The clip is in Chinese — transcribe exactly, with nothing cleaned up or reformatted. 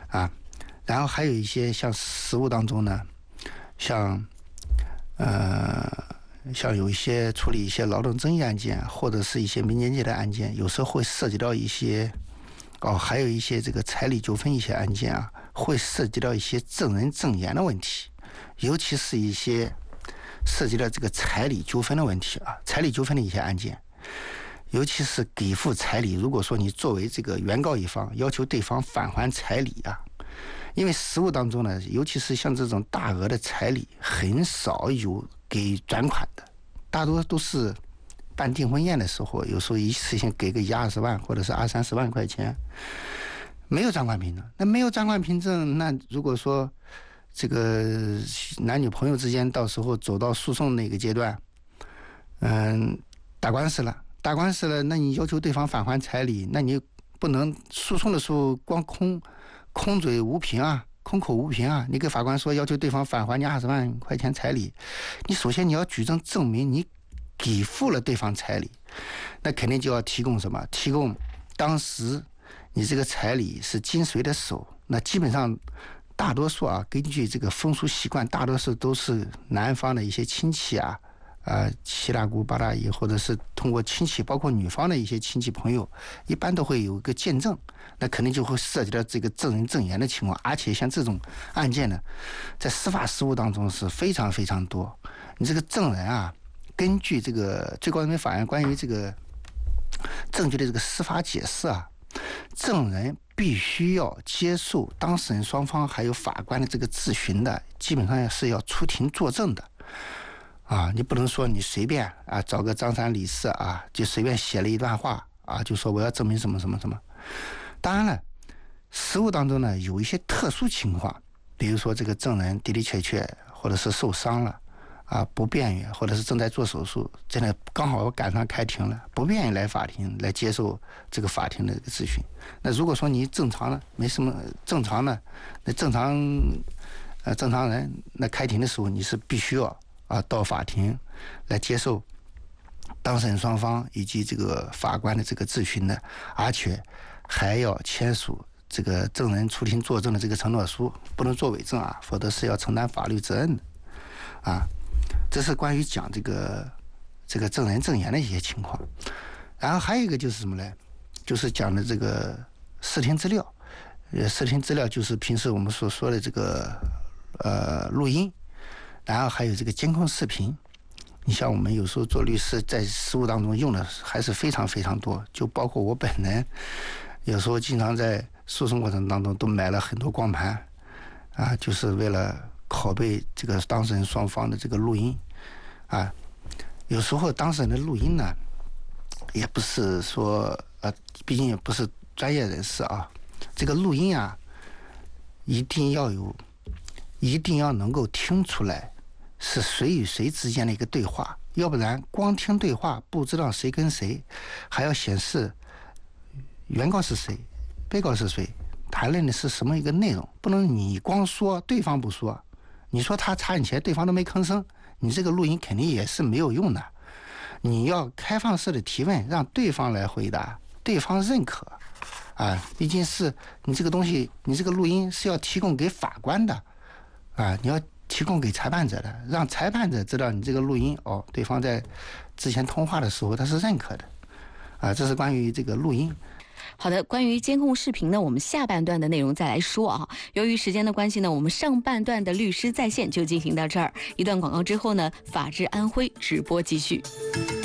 啊。然后还有一些像实务当中呢，像呃像有一些处理一些劳动争议案件，或者是一些民间界的案件，有时候会涉及到一些哦，还有一些这个彩礼纠纷一些案件啊，会涉及到一些证人证言的问题，尤其是一些涉及到这个彩礼纠纷的问题啊，彩礼纠纷的一些案件。尤其是给付彩礼，如果说你作为这个原告一方要求对方返还彩礼啊，因为实务当中呢，尤其是像这种大额的彩礼，很少有给转款的，大多都是办订婚宴的时候，有时候一次性给个一二十万或者是二三十万块钱，没有转款凭证。那没有转款凭证，那如果说这个男女朋友之间到时候走到诉讼那个阶段，嗯，打官司了。打官司了，那你要求对方返还彩礼，那你不能诉讼的时候光空空嘴无凭啊，空口无凭啊！你给法官说要求对方返还你二十万块钱彩礼，你首先你要举证证明你给付了对方彩礼，那肯定就要提供什么？提供当时你这个彩礼是经谁的手？那基本上大多数啊，根据这个风俗习惯，大多数都是男方的一些亲戚啊。呃，七大姑八大姨，或者是通过亲戚，包括女方的一些亲戚朋友，一般都会有一个见证，那肯定就会涉及到这个证人证言的情况。而且像这种案件呢，在司法实务当中是非常非常多。你这个证人啊，根据这个最高人民法院关于这个证据的这个司法解释啊，证人必须要接受当事人双方还有法官的这个质询的，基本上是要出庭作证的。啊，你不能说你随便啊找个张三李四啊，就随便写了一段话啊，就说我要证明什么什么什么。当然了，实务当中呢有一些特殊情况，比如说这个证人的的确确或者是受伤了啊，不便于，或者是正在做手术，真的刚好赶上开庭了，不便于来法庭来接受这个法庭的咨询。那如果说你正常的没什么正常的，那正常呃正常人，那开庭的时候你是必须要。啊，到法庭来接受当事人双方以及这个法官的这个质询的，而且还要签署这个证人出庭作证的这个承诺书，不能做伪证啊，否则是要承担法律责任的。啊，这是关于讲这个这个证人证言的一些情况。然后还有一个就是什么呢？就是讲的这个视听资料。呃，视听资料就是平时我们所说的这个呃录音。然后还有这个监控视频，你像我们有时候做律师，在实务当中用的还是非常非常多，就包括我本人，有时候经常在诉讼过程当中都买了很多光盘，啊，就是为了拷贝这个当事人双方的这个录音，啊，有时候当事人的录音呢，也不是说呃，毕竟也不是专业人士啊，这个录音啊，一定要有，一定要能够听出来。是谁与谁之间的一个对话，要不然光听对话不知道谁跟谁，还要显示原告是谁，被告是谁，谈论的是什么一个内容，不能你光说对方不说，你说他插你钱，对方都没吭声，你这个录音肯定也是没有用的。你要开放式的提问，让对方来回答，对方认可啊，毕竟是你这个东西，你这个录音是要提供给法官的啊，你要提供给裁判者的，让裁判者知道你这个录音哦，对方在之前通话的时候他是认可的，啊，这是关于这个录音。 好的，关于监控视频呢，我们下半段的内容再来说啊。由于时间的关系呢，我们上半段的律师在线就进行到这儿，一段广告之后呢，法治安徽直播继续。